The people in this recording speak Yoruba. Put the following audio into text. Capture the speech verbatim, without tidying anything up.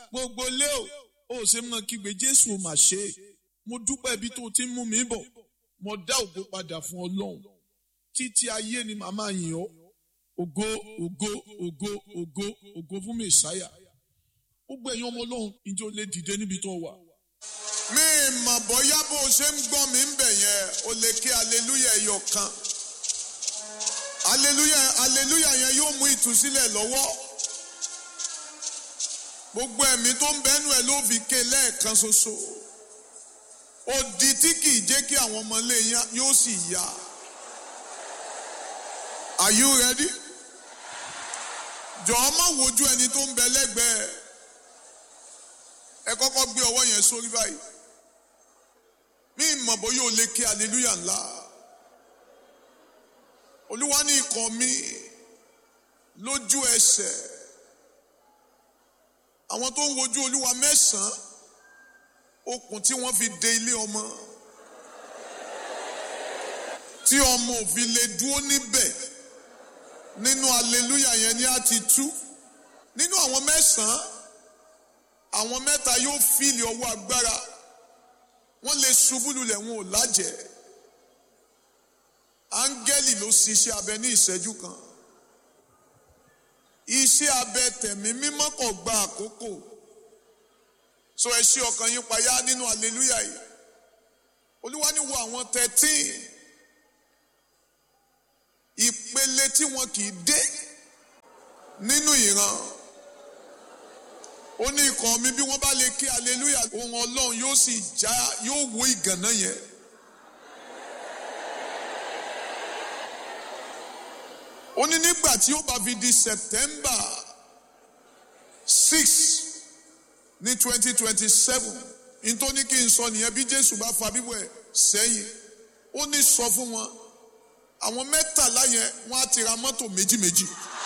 gbogbo lé o ó ṣe mọ kígbe Jésù ò mà ṣe é mo dúpẹ́ ibi tó ti ń mú mi bọ̀ mo dá ògo padà fún Ọlọ́run títí ayé ni màmá yìn ọ́ ògo ògo ògo ògo ògo fún Mèsáyà gbogbo ẹ̀yin ọmọ Ọlọ́run ǹjẹ́ o lè dìde níbi tó wà. mi mọ̀ bóyá bó o ṣe ń gbọ́ mi ń bẹ̀ yẹn o lè ké aleluya ẹyọ kan aleluya aleluya yẹn yóò mú ìtúsílẹ̀ lọ́wọ́ gbogbo ẹ̀mí tó ń bẹ́nu ẹ̀ ló fi ké lẹ́ẹ̀kan ṣoṣo odi tí kì í jẹ́ kí àwọn ọmọ ilé yẹn yóò sì yá. Are you ready? Jọ̀ọ́ má wojú ẹni tó ń bẹ lẹ́gbẹ̀ẹ́ ẹ kọ́kọ́ gbé ọwọ́ yẹn sórí báyìí mi mọ̀ bóyá o lè ké aleluya ńlá Olúwa ní ikọ̀ mi lójú ẹsẹ̀ àwọn tó ń wojú Olúwa mẹ́sàn-án okùn tí wọ́n fi de ilé ọmọ tí ọmọ ò fi lè dúró níbẹ̀ nínú aleluya yẹn ni a ti tú nínú àwọn mẹ́sàn-án àwọn mẹ́ta yóò fìlì ọwọ́ agbára wọ́n lè ṣubú lulẹ̀ wọn ò lájẹ̀ áńgẹ́lì ló ṣiṣẹ́ abẹ ní ìṣẹ́jú kan iṣẹ́ abẹ tẹ̀mí mímọ́ kò gba àkókò so ẹ ṣí ọkàn yín payá nínú aleluya yìí Olúwa ní wo àwọn thirteen ìpele tí wọn kì í dé nínú ìran ó ní ikọ̀ mi bí wọ́n bá lè ké aleluya ohùn Ọlọ́run yóò sì já yóò wó ìgànná yẹn. ó ní nígbà tí ó bá fi di September six ní twenty twenty seven nítorí kí n sọ nìyẹn bí Jésù bá fa bíbọ̀ ẹ̀ sẹ́yìn ó ní sọ fún wọn àwọn mẹ́tàlá yẹn wọ́n á ti ra mọ́tò méjì méjì.